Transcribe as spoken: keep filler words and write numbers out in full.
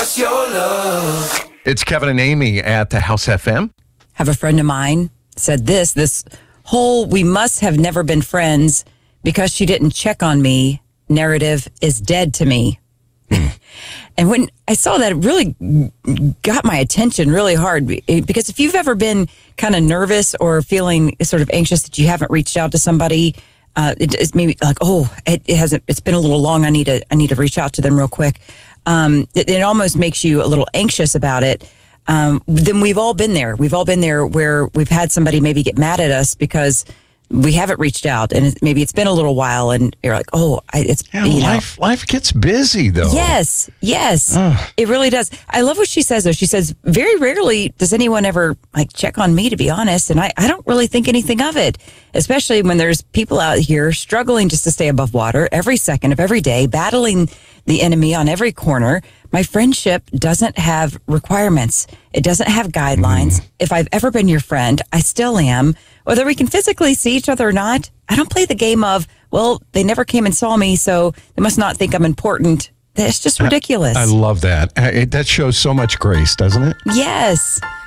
What's your love? It's Kevin and Amy at the House F M. Have a friend of mine said this, this whole we must have never been friends because she didn't check on me narrative is dead to me. And when I saw that, it really got my attention really hard. Because if you've ever been kind of nervous or feeling sort of anxious that you haven't reached out to somebody, uh, it, it's maybe like, oh, it, it hasn't. It's been a little long. I need to. I need to reach out to them real quick. Um, it, it almost makes you a little anxious about it. Um, then we've all been there. We've all been there where we've had somebody maybe get mad at us because we haven't reached out, and it, maybe it's been a little while, and you're like, "Oh, I, it's yeah, you life. know. Life gets busy, though. Yes, yes, Ugh. It really does. I love what she says, though. She says, "Very rarely does anyone ever like check on me, to be honest, and I, I don't really think anything of it, especially when there's people out here struggling just to stay above water every second of every day, battling the enemy on every corner. My friendship doesn't have requirements. It doesn't have guidelines. Mm. If I've ever been your friend, I still am." Whether we can physically see each other or not, I don't play the game of, well, they never came and saw me, so they must not think I'm important. That's just ridiculous. I, I love that. I, it, that shows so much grace, doesn't it? Yes.